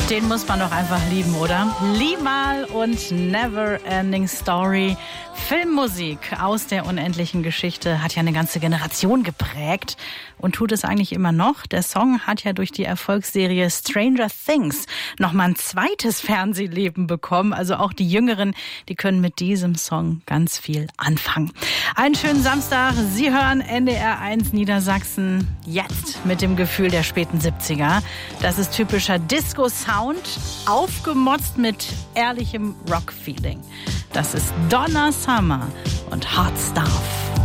Den muss man doch einfach lieben, oder? Limal und Never Ending Story. Filmmusik aus der unendlichen Geschichte hat ja eine ganze Generation geprägt und tut es eigentlich immer noch. Der Song hat ja durch die Erfolgsserie Stranger Things nochmal ein zweites Fernsehleben bekommen. Also auch die Jüngeren, die können mit diesem Song ganz viel anfangen. Einen schönen Samstag. Sie hören NDR 1 Niedersachsen jetzt mit dem Gefühl der späten 70er. Das ist typischer Disco-Sound, aufgemotzt mit ehrlichem Rock-Feeling. Das ist Donna Summer und Hot Stuff.